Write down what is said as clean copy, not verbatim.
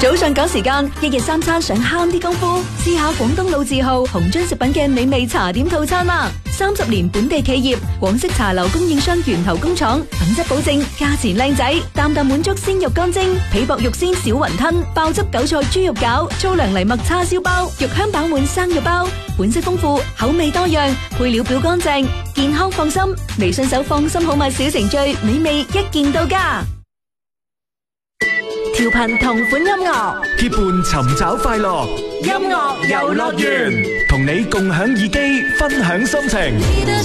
早上趕時間，一日三餐想慳啲功夫，試下廣東老字號紅章食品嘅美味茶點套餐啦。30年本地企業，廣式茶樓供應商源頭工廠，品質保證，價錢靚仔，啖啖滿足鮮肉乾蒸，皮薄肉鮮小雲吞，爆汁韭菜豬肉餃，粗糧藜麥叉燒包，肉香飽滿生肉包，款式豐富，口味多樣，配料表乾淨，健康放心。微信搜放心好物小程序，美味一件到家。調頻同款音樂， 結伴尋找快樂， 音樂遊樂園， 同你共享耳機，分享心情。